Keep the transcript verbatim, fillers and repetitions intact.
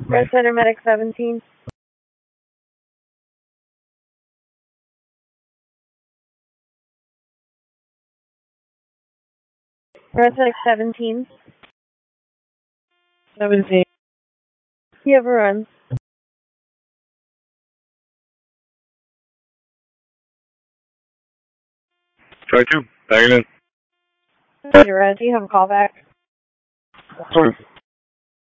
Red Center Medic seventeen. Red Center seventeen. seventeen. You have a run. Try two. Bag it in. Red, do you have a callback? Sorry.